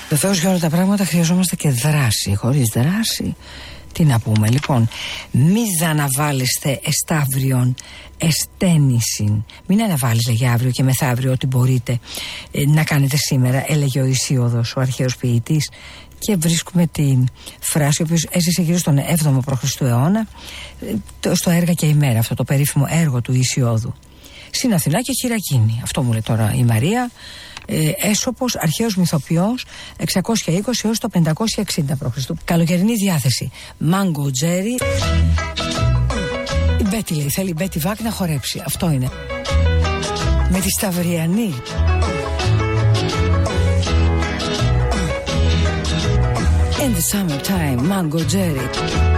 Βεβαίως για όλα τα πράγματα χρειαζόμαστε και δράση. Χωρίς δράση, τι να πούμε. Λοιπόν, μη αναβάλλεστε εσταύριον εστένησιν. Μην αναβάλεις, λέγε, αύριο και μεθαύριο ό,τι μπορείτε να κάνετε σήμερα, έλεγε ο Ησίωδος, ο αρχαίος ποιητής. Και βρίσκουμε την φράση, ο οποίος έζησε γύρω στον 7ο π.Χ. αιώνα, στο Έργα και η Μέρα, αυτό το περίφημο έργο του Ησιώδου. Στην Αθηνά και χειρακίνη. Αυτό μου λέει τώρα η Μαρία. Έσωπος, αρχαίος μυθοποιός, 620 έως το 560 π.Χ. Καλοκαιρινή διάθεση. Μάγκο τζέρι. Η Μπέτη λέει, θέλει η Μπέτη Βάκ να χορέψει. Αυτό είναι. Με τη Σταυριανή. In the summertime, Mango Jerry.